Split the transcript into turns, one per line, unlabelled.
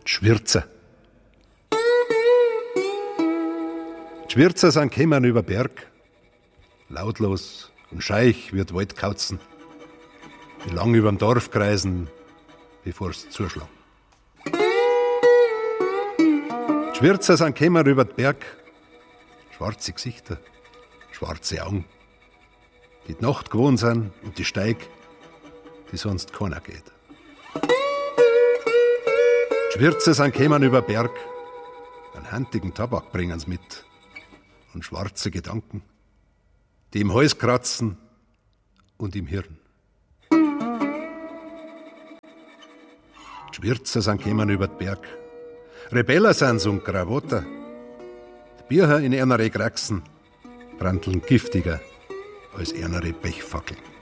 Die Schwirzer. Die Schwirzer sind gekommen über Berg. Lautlos und scheich wird Wald kauzen. Die lang überm Dorf kreisen, bevor's zuschlagen. Die Schwirzer sind gekommen über den Berg. Schwarze Gesichter, schwarze Augen. Die Nacht gewohnt sind und die Steig, die sonst keiner geht. Die Schwirzer sind gekommen über den Berg. Einen handigen Tabak bringen's mit. Und schwarze Gedanken, die im Hals kratzen und im Hirn. Die Schwirzer sind gekommen über den Berg. Rebeller sind's und Gravotter. Die Bierher in ernere Kraxen brandeln giftiger als ernere Pechfackeln.